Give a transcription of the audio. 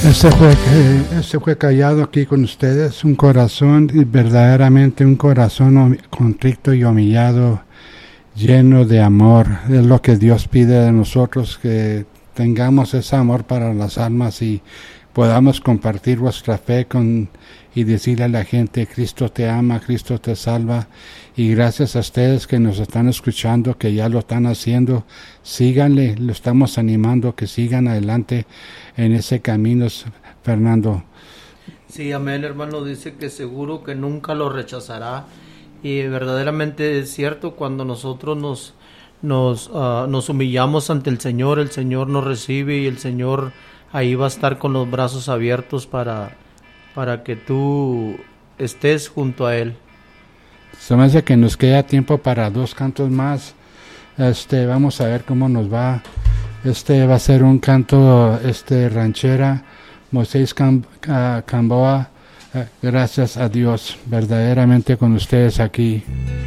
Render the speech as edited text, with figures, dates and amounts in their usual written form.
Ese fue callado aquí con ustedes, un corazón, y verdaderamente un corazón contrito y humillado, lleno de amor. Es lo que Dios pide de nosotros, que tengamos ese amor para las almas y podamos compartir vuestra fe y decirle a la gente: Cristo te ama, Cristo te salva. Y gracias a ustedes que nos están escuchando, que ya lo están haciendo, síganle, lo estamos animando que sigan adelante en ese camino, Fernando. Sí, amén, hermano. Dice que seguro que nunca lo rechazará, y verdaderamente es cierto. Cuando nosotros nos humillamos ante el Señor nos recibe, y el Señor ahí va a estar con los brazos abiertos para que tú estés junto a Él. Se me hace que nos queda tiempo para 2 cantos más. Vamos a ver cómo nos va. Va a ser un canto ranchera, Moisés Camboa. Gracias a Dios, verdaderamente con ustedes aquí.